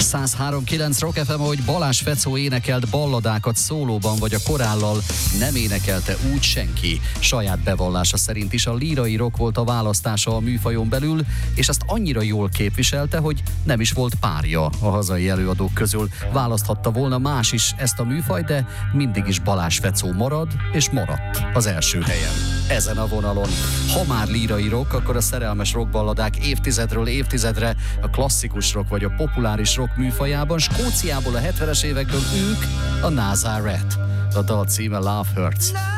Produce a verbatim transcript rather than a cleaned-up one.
száz három kilenc Rock ef em, ahogy Balázs Fecó énekelt balladákat szólóban vagy a korállal, nem énekelte úgy senki. Saját bevallása szerint is a lírai rock volt a választása a műfajon belül, és azt annyira jól képviselte, hogy nem is volt párja a hazai előadók közül. Választhatta volna más is ezt a műfaj, de mindig is Balázs Fecó marad, és maradt az első helyen. Ezen a vonalon. Ha már lírai rock, akkor a szerelmes rockballadák évtizedről évtizedre a klasszikus rock vagy a populáris rock műfajában, Skóciából a hetvenes évekből ők a Nazareth. A dal címe Love Hurts.